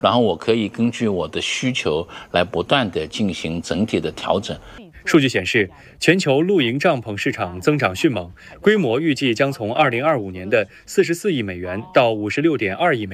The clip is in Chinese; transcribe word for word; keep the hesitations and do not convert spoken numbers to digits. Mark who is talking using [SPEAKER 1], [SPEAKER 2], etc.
[SPEAKER 1] 然后我可以根据我的需求来不断的进行整体的调整。
[SPEAKER 2] 数据显示，全球露营帐篷市场增长迅猛，规模预计将从二零二五年的四十四亿美元到五十六点二亿美元。